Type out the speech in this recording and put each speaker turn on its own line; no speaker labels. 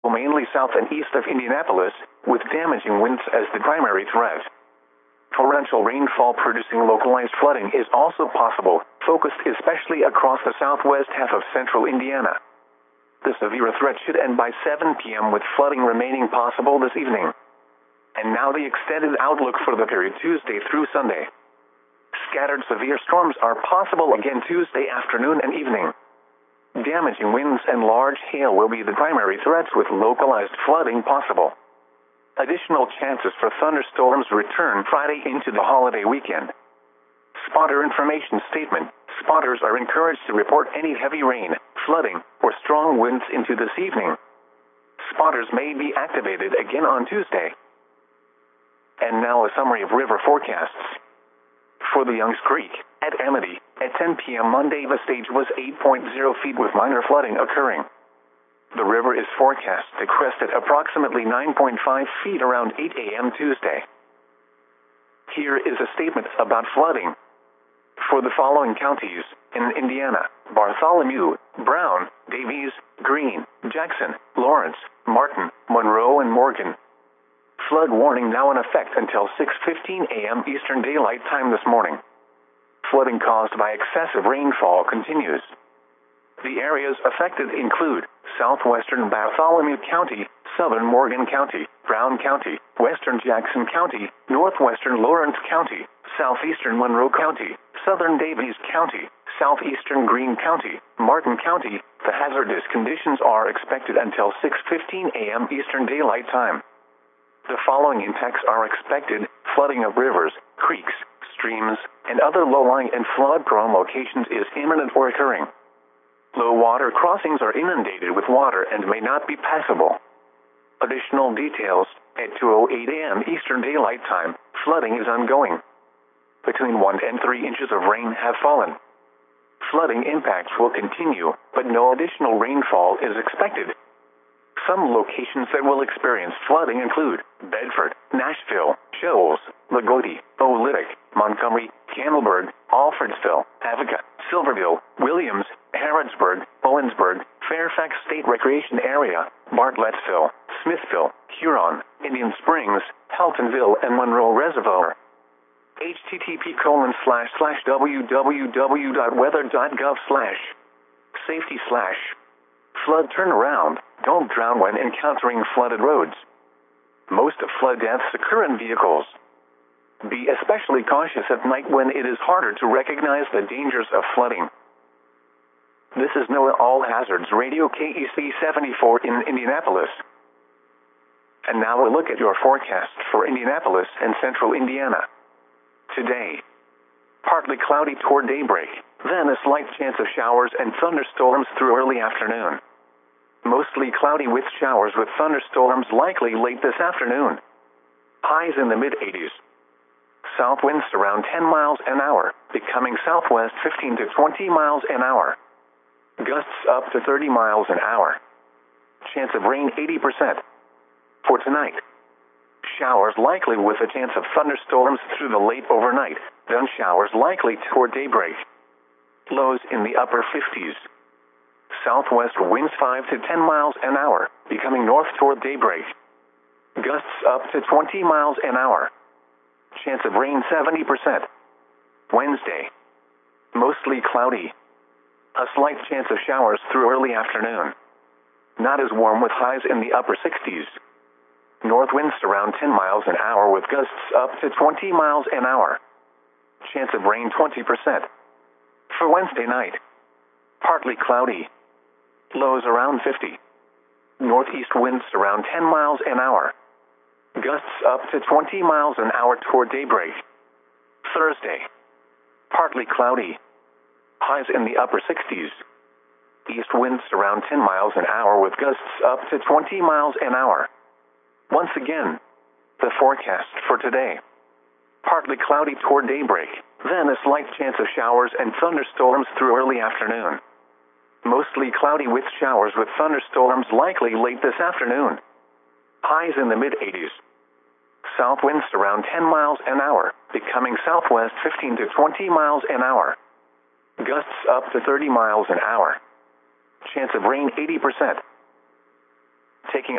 mainly south and east of Indianapolis, with damaging winds as the primary threat. Torrential rainfall producing localized flooding is also possible, focused especially across the southwest half of central Indiana. The severe threat should end by 7 p.m. with flooding remaining possible this evening. And now the extended outlook for the period Tuesday through Sunday. Scattered severe storms are possible again Tuesday afternoon and evening. Damaging winds and large hail will be the primary threats with localized flooding possible. Additional chances for thunderstorms return Friday into the holiday weekend. Spotter information statement. Spotters are encouraged to report any heavy rain, flooding, or strong winds into this evening. Spotters may be activated again on Tuesday. And now a summary of river forecasts. For the Youngs Creek, at Amity, at 10 p.m. Monday the stage was 8.0 feet with minor flooding occurring. The river is forecast to crest at approximately 9.5 feet around 8 a.m. Tuesday. Here is a statement about flooding. For the following counties in Indiana: Bartholomew, Brown, Davies, Greene, Jackson, Lawrence, Martin, Monroe, and Morgan. Flood warning now in effect until 6:15 a.m. Eastern Daylight Time this morning. Flooding caused by excessive rainfall continues. The areas affected include southwestern Bartholomew County, southern Morgan County, Brown County, western Jackson County, northwestern Lawrence County, southeastern Monroe County, southern Davies County, southeastern Greene County, Martin County. The hazardous conditions are expected until 6:15 a.m. Eastern Daylight Time. The following impacts are expected: flooding of rivers, creeks, streams, and other low-lying and flood-prone locations is imminent or occurring. Low water crossings are inundated with water and may not be passable. Additional details: at 2:08 a.m. Eastern Daylight Time, flooding is ongoing. Between 1 and 3 inches of rain have fallen. Flooding impacts will continue, but no additional rainfall is expected. Some locations that will experience flooding include Bedford, Nashville, Shoals, Lagodi, Oolitic, Montgomery, Campbellburg, Alfredsville, Avoca, Silverville, Williams, Harrodsburg, Owensburg, Fairfax State Recreation Area, Bartlettsville, Smithville, Huron, Indian Springs, Heltonville, and Monroe Reservoir. http://www.weather.gov/safety/ flood turnaround. Don't drown when encountering flooded roads. Most flood deaths occur in vehicles. Be especially cautious at night when it is harder to recognize the dangers of flooding. This is NOAA All Hazards Radio KEC 74 in Indianapolis. And now a look at your forecast for Indianapolis and central Indiana. Today, partly cloudy toward daybreak, then a slight chance of showers and thunderstorms through early afternoon. Mostly cloudy with showers with thunderstorms likely late this afternoon. Highs in the mid-80s. South winds around 10 miles an hour, becoming southwest 15 to 20 miles an hour. Gusts up to 30 miles an hour. Chance of rain 80%. For tonight, showers likely with a chance of thunderstorms through the late overnight, then showers likely toward daybreak. Lows in the upper 50s. Southwest winds 5 to 10 miles an hour, becoming north toward daybreak. Gusts up to 20 miles an hour. Chance of rain 70%. Wednesday, mostly cloudy. A slight chance of showers through early afternoon. Not as warm with highs in the upper 60s. North winds around 10 miles an hour with gusts up to 20 miles an hour. Chance of rain 20%. For Wednesday night, partly cloudy. Lows around 50. Northeast winds around 10 miles an hour. Gusts up to 20 miles an hour toward daybreak. Thursday, partly cloudy. Highs in the upper 60s. East winds around 10 miles an hour with gusts up to 20 miles an hour. Once again, the forecast for today. Partly cloudy toward daybreak, then a slight chance of showers and thunderstorms through early afternoon. Mostly cloudy with showers with thunderstorms likely late this afternoon. Highs in the mid-80s. South winds around 10 miles an hour, becoming southwest 15 to 20 miles an hour. Gusts up to 30 miles an hour. Chance of rain 80%. Taking